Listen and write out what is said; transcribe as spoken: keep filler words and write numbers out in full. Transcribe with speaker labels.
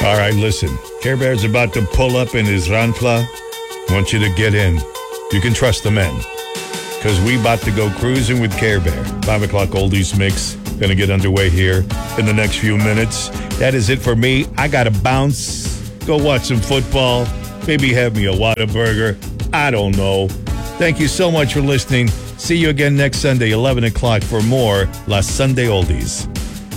Speaker 1: All right, listen. Care Bear's about to pull up in his Ranfla. I want you to get in. You can trust the men. Because we about to go cruising with Care Bear. Five o'clock oldies mix. Gonna get underway here in the next few minutes. That is it for me. I gotta bounce. Go watch some football. Maybe have me a Whataburger. I don't know. Thank you so much for listening. See you again next Sunday, eleven o'clock, for more La Sunday Oldies.